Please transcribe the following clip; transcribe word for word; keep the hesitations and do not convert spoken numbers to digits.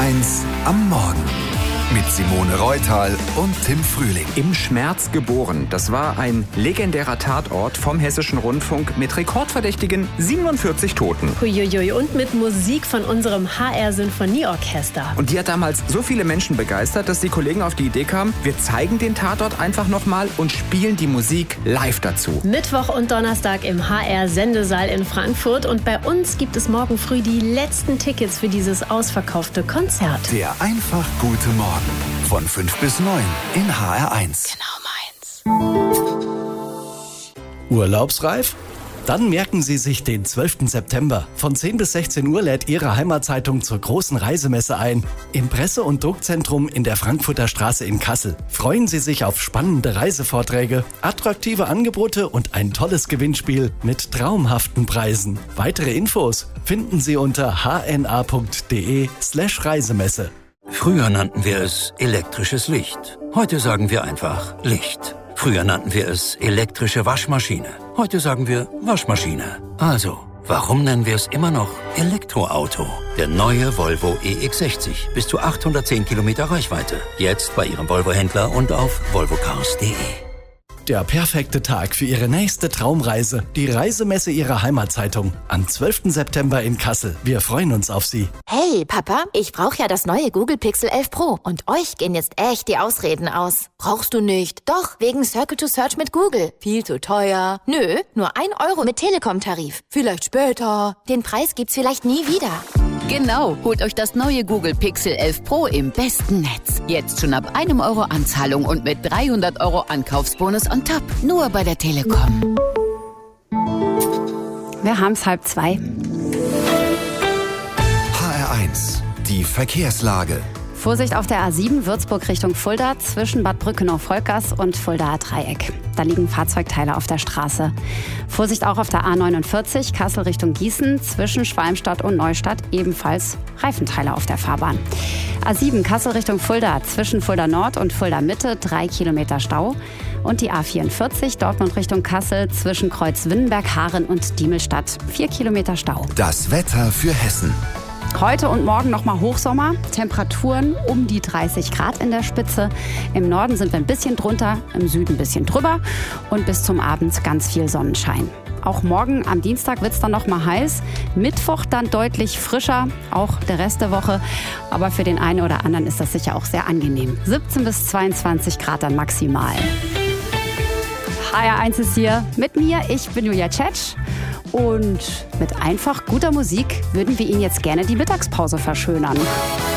eins am Morgen. Mit Simone Reutal und Tim Frühling. Im Schmerz geboren. Das war ein legendärer Tatort vom Hessischen Rundfunk mit rekordverdächtigen siebenundvierzig Toten. Huiuiui, und mit Musik von unserem H R-Sinfonieorchester. Und die hat damals so viele Menschen begeistert, dass die Kollegen auf die Idee kamen, wir zeigen den Tatort einfach nochmal und spielen die Musik live dazu. Mittwoch und Donnerstag im H R-Sendesaal in Frankfurt. Und bei uns gibt es morgen früh die letzten Tickets für dieses ausverkaufte Konzert. Der einfach gute Morgen. Von fünf bis neun in H R eins. Genau meins. Urlaubsreif? Dann merken Sie sich den zwölften September. Von zehn bis sechzehn Uhr lädt Ihre Heimatzeitung zur großen Reisemesse ein. Im Presse- und Druckzentrum in der Frankfurter Straße in Kassel. Freuen Sie sich auf spannende Reisevorträge, attraktive Angebote und ein tolles Gewinnspiel mit traumhaften Preisen. Weitere Infos finden Sie unter h n a punkt d e slash Reisemesse. Früher nannten wir es elektrisches Licht. Heute sagen wir einfach Licht. Früher nannten wir es elektrische Waschmaschine. Heute sagen wir Waschmaschine. Also, warum nennen wir es immer noch Elektroauto? Der neue Volvo E X sechzig. Bis zu achthundertzehn Kilometer Reichweite. Jetzt bei Ihrem Volvo-Händler und auf volvo cars punkt d e. Der perfekte Tag für Ihre nächste Traumreise. Die Reisemesse Ihrer Heimatzeitung. Am zwölften September in Kassel. Wir freuen uns auf Sie. Hey, Papa, ich brauche ja das neue Google Pixel elf Pro. Und euch gehen jetzt echt die Ausreden aus. Brauchst du nicht? Doch, wegen Circle to Search mit Google. Viel zu teuer. Nö, nur ein Euro mit Telekom-Tarif. Vielleicht später. Den Preis gibt's vielleicht nie wieder. Genau, holt euch das neue Google Pixel elf Pro im besten Netz. Jetzt schon ab einem Euro Anzahlung und mit dreihundert Euro Ankaufsbonus on top. Nur bei der Telekom. Wir haben's halb zwei. H R eins. Die Verkehrslage. Vorsicht auf der A sieben Würzburg Richtung Fulda zwischen Bad Brückenau-Volkers und Fuldaer Dreieck. Da liegen Fahrzeugteile auf der Straße. Vorsicht auch auf der A neunundvierzig Kassel Richtung Gießen zwischen Schwalmstadt und Neustadt ebenfalls Reifenteile auf der Fahrbahn. A sieben Kassel Richtung Fulda zwischen Fulda Nord und Fulda Mitte drei Kilometer Stau. Und die A vierundvierzig Dortmund Richtung Kassel zwischen Kreuzwindenberg, Haaren und Diemelstadt vier Kilometer Stau. Das Wetter für Hessen. Heute und morgen nochmal Hochsommer, Temperaturen um die dreißig Grad in der Spitze. Im Norden sind wir ein bisschen drunter, im Süden ein bisschen drüber und bis zum Abend ganz viel Sonnenschein. Auch morgen am Dienstag wird es dann nochmal heiß, Mittwoch dann deutlich frischer, auch der Rest der Woche. Aber für den einen oder anderen ist das sicher auch sehr angenehm. siebzehn bis zweiundzwanzig Grad dann maximal. H R eins ist hier mit mir, ich bin Julia Tschetsch. Und mit einfach guter Musik würden wir Ihnen jetzt gerne die Mittagspause verschönern.